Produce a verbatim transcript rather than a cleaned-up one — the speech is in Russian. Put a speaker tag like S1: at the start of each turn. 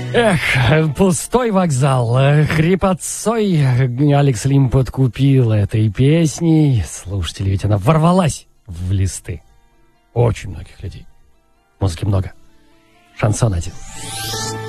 S1: Эх, пустой вокзал. Хрипотцой Алекс Лим подкупил этой песней. Слушатели, ведь она ворвалась в листы очень многих людей. Музыки много. Шансон один.